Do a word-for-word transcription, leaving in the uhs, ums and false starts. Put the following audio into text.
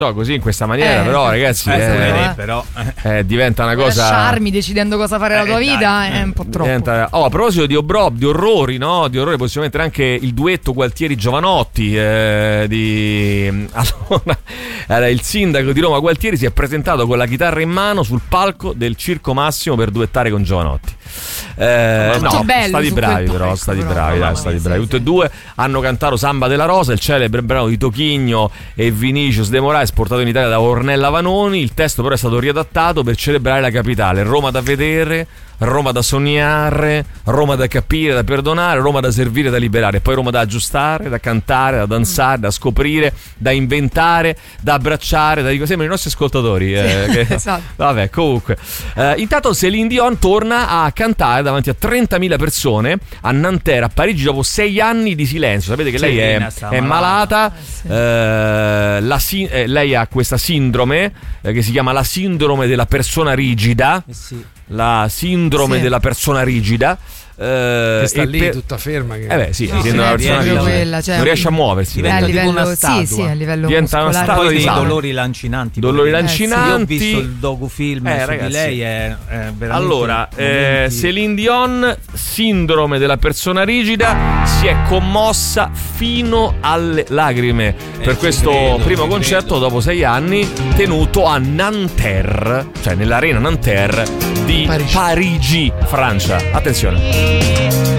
così in questa maniera, Eh, però ragazzi eh, eh, eh, però eh, diventa una cosa. Lasciarmi decidendo cosa fare la tua Eh, vita dai. è un po' troppo. Diventa- Oh, a proposito di, obro- di orrori, no? Di orrori possiamo mettere anche il duetto Gualtieri-Giovanotti. Eh, di... Allora, allora, il sindaco di Roma Gualtieri si è presentato con la chitarra in mano sul palco del Circo Massimo per duettare con Giovanotti. Eh, Molto no, bello stati su bravi quel però, palco, stati però. bravi, dai, Mamma stati mia, bravi. sì, Tutti e sì. due hanno cantato Samba della Rosa, il celebre brano di Tochigno e Vinicius De Moraes, portato in Italia da Ornella Vanoni. Il testo però è stato riadattato per celebrare la capitale: Roma da vedere, Roma da sognare, Roma da capire, da perdonare, Roma da servire, da liberare, poi Roma da aggiustare, da cantare, da danzare, da scoprire, da inventare, da abbracciare, da dico sempre i nostri ascoltatori. Eh, Sì, che... esatto. Vabbè, comunque. Eh, intanto Céline Dion torna a cantare davanti a trentamila persone a Nanterre, a Parigi, dopo sei anni di silenzio. Sapete che lei è, Céline sta è malata, malata. Eh, sì. eh, la si- eh, lei ha questa sindrome eh, che si chiama la sindrome della persona rigida. Eh sì. La sindrome Sì. della persona rigida. eh, Che sta e lì per- tutta ferma. Che... Eh beh, sì, No, essendo una sì, persona proprio rigida, quella, cioè, non riesce a muoversi. Eh, a Diventa tipo livello, una sì, statua. sì, a livello Diventa una muscolare. statua Poi di dei esatto. dolori lancinanti. Dolori poi. lancinanti. Io ho visto il docufilm Eh, su ragazzi. di lei, è, è veramente Allora, eh, momenti- Céline Dion, sindrome della persona rigida, si è commossa fino alle lacrime per ci questo credo, primo ci concerto credo. dopo sei anni, tenuto a Nanterre, cioè nell'arena Nanterre di Parigi. Parigi, Francia. Attenzione.